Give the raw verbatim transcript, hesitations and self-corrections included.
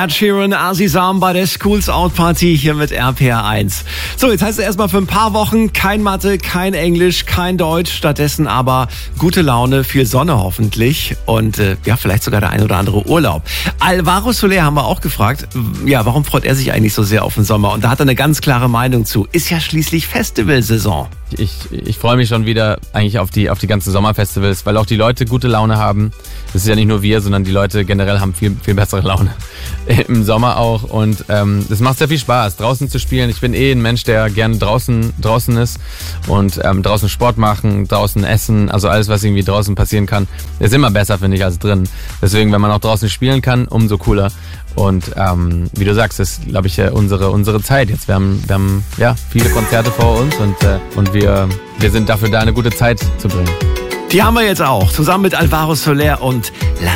Ed Sheeran, Azizam bei der Schools Out Party hier mit R P R eins. So, jetzt heißt es erstmal für ein paar Wochen kein Mathe, kein Englisch, kein Deutsch, stattdessen aber gute Laune, viel Sonne hoffentlich und äh, ja, vielleicht sogar der ein oder andere Urlaub. Alvaro Soler haben wir auch gefragt, ja, warum freut er sich eigentlich so sehr auf den Sommer? Und da hat er eine ganz klare Meinung zu. Ist ja schließlich Festivalsaison. Ich, ich freue mich schon wieder eigentlich auf die, auf die ganzen Sommerfestivals, weil auch die Leute gute Laune haben. Das ist ja nicht nur wir, sondern die Leute generell haben viel, viel bessere Laune. Im Sommer auch. Und ähm, das macht sehr viel Spaß, draußen zu spielen. Ich bin eh ein Mensch, der gerne draußen, draußen ist und ähm, draußen Sport machen, draußen essen. Also alles, was irgendwie draußen passieren kann, ist immer besser, finde ich, als drin. Deswegen, wenn man auch draußen spielen kann, umso cooler. Und ähm, wie du sagst, ist, glaube ich, unsere unsere Zeit jetzt. Wir haben, wir haben ja viele Konzerte vor uns und, äh, und wir, wir sind dafür da, eine gute Zeit zu bringen. Die haben wir jetzt auch, zusammen mit Alvaro Soler und La